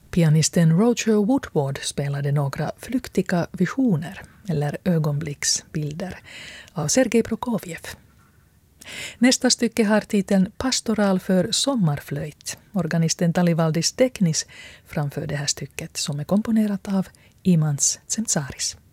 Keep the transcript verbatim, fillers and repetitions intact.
Pianisten Roger Woodward spelade några flyktiga visioner eller ögonblicksbilder av Sergej Prokofjev. Nästa stycke har titeln Pastoral för sommarflöjt. Organisten Talivaldis Teknis framför det här stycket som är komponerat av Imants Tsemtsaris.